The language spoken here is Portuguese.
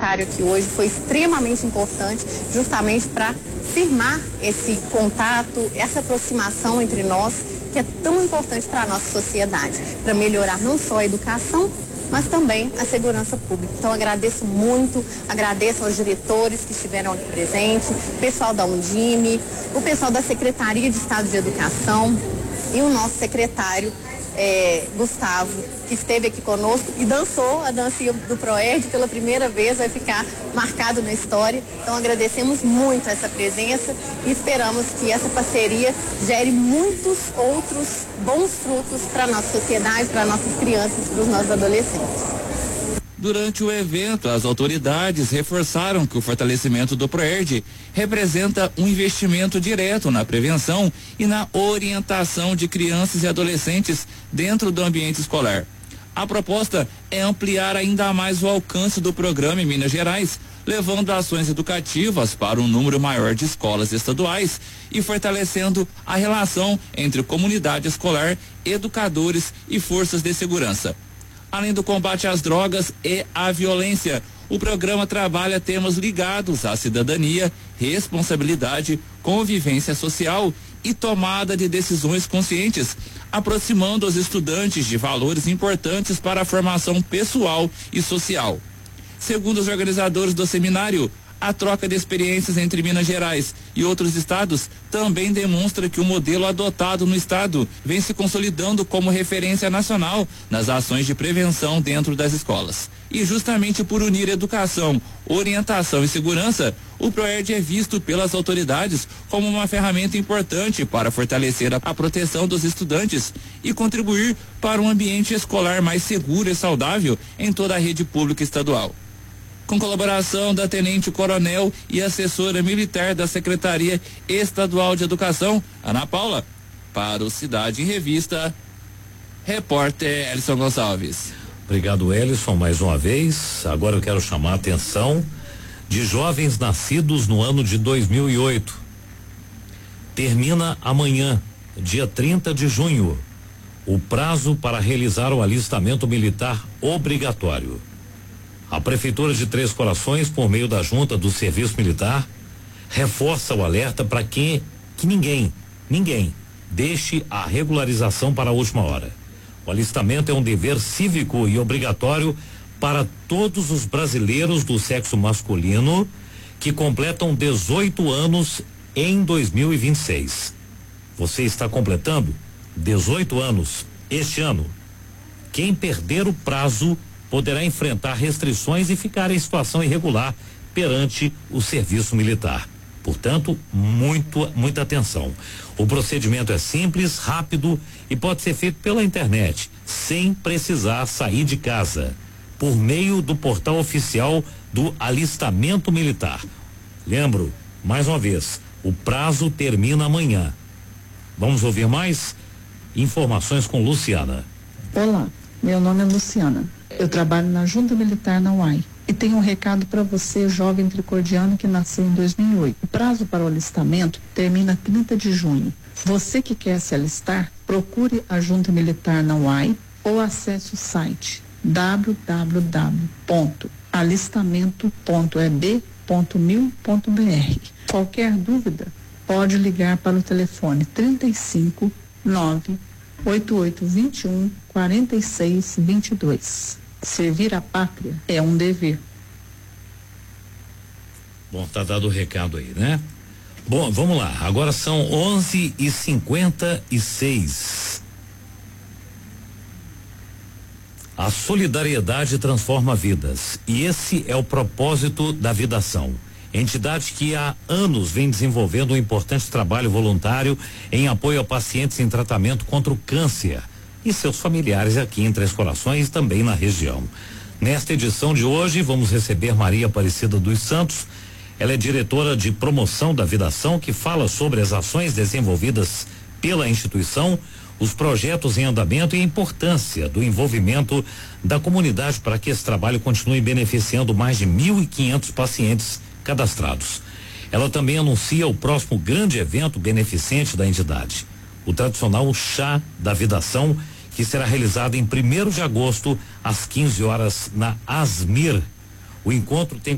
secretário aqui hoje foi extremamente importante, justamente para firmar esse contato, essa aproximação entre nós, que é tão importante para a nossa sociedade, para melhorar não só a educação, mas também a segurança pública. Então, agradeço muito, agradeço aos diretores que estiveram aqui presentes, o pessoal da Undime, o pessoal da Secretaria de Estado de Educação e o nosso secretário, Gustavo, que esteve aqui conosco e dançou a dancinha do Proerd pela primeira vez, vai ficar marcado na história. Então, agradecemos muito essa presença e esperamos que essa parceria gere muitos outros bons frutos para a nossa sociedade, para nossas crianças e para os nossos adolescentes. Durante o evento, as autoridades reforçaram que o fortalecimento do Proerd representa um investimento direto na prevenção e na orientação de crianças e adolescentes dentro do ambiente escolar. A proposta é ampliar ainda mais o alcance do programa em Minas Gerais, levando ações educativas para um número maior de escolas estaduais e fortalecendo a relação entre comunidade escolar, educadores e forças de segurança. Além do combate às drogas e à violência, o programa trabalha temas ligados à cidadania, responsabilidade, convivência social e tomada de decisões conscientes, aproximando os estudantes de valores importantes para a formação pessoal e social. Segundo os organizadores do seminário, a troca de experiências entre Minas Gerais e outros estados também demonstra que o modelo adotado no estado vem se consolidando como referência nacional nas ações de prevenção dentro das escolas. E justamente por unir educação, orientação e segurança, o Proerd é visto pelas autoridades como uma ferramenta importante para fortalecer a proteção dos estudantes e contribuir para um ambiente escolar mais seguro e saudável em toda a rede pública estadual. Com colaboração da Tenente Coronel e assessora militar da Secretaria Estadual de Educação, Ana Paula, para o Cidade em Revista, repórter Elison Gonçalves. Obrigado, Elison, mais uma vez. Agora eu quero chamar a atenção de jovens nascidos no ano de 2008. Termina amanhã, dia 30 de junho, o prazo para realizar o alistamento militar obrigatório. A Prefeitura de Três Corações, por meio da Junta do Serviço Militar, reforça o alerta para que ninguém deixe a regularização para a última hora. O alistamento é um dever cívico e obrigatório para todos os brasileiros do sexo masculino que completam 18 anos em 2026. Você está completando 18 anos este ano. Quem perder o prazo poderá enfrentar restrições e ficar em situação irregular perante o serviço militar. Portanto, muita atenção. O procedimento é simples, rápido e pode ser feito pela internet, sem precisar sair de casa, por meio do portal oficial do alistamento militar. Lembro, mais uma vez, o prazo termina amanhã. Vamos ouvir mais informações com Luciana. Olá, meu nome é Luciana. Eu trabalho na Junta Militar na UAI e tenho um recado para você, jovem tricordiano que nasceu em 2008. O prazo para o alistamento termina 30 de junho. Você que quer se alistar, procure a Junta Militar na UAI ou acesse o site www.alistamento.eb.mil.br. Qualquer dúvida, pode ligar para o telefone 35 98821 4622. Servir a pátria é um dever. Bom, tá dado o recado aí, né? Bom, vamos lá. Agora são 11h56. A solidariedade transforma vidas e esse é o propósito da Vidação. Entidade que há anos vem desenvolvendo um importante trabalho voluntário em apoio a pacientes em tratamento contra o câncer e seus familiares aqui em Três Corações e também na região. Nesta edição de hoje, vamos receber Maria Aparecida dos Santos. Ela é diretora de promoção da Vidação, que fala sobre as ações desenvolvidas pela instituição, os projetos em andamento e a importância do envolvimento da comunidade para que esse trabalho continue beneficiando mais de 1.500 pacientes cadastrados. Ela também anuncia o próximo grande evento beneficente da entidade, o tradicional Chá da Vidação, que será realizado em 1º de agosto às 15 horas na Asmir. O encontro tem